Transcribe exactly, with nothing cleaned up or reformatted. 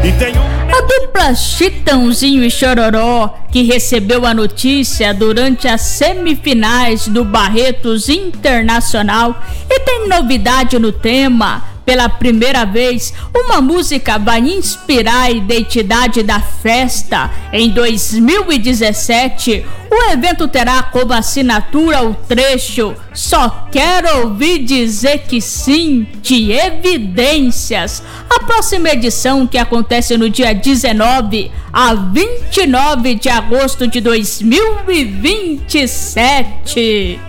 E tem um... A dupla Chitãozinho e Chororó, que recebeu a notícia durante as semifinais do Barretos Internacional, e tem novidade no tema. Pela primeira vez, uma música vai inspirar a identidade da festa. Em dois mil e dezessete, o evento terá como assinatura o trecho "Só Quero Ouvir Dizer Que Sim", de Evidências. A próxima edição, que acontece no dia dezenove a vinte e nove de agosto de dois mil e vinte e sete.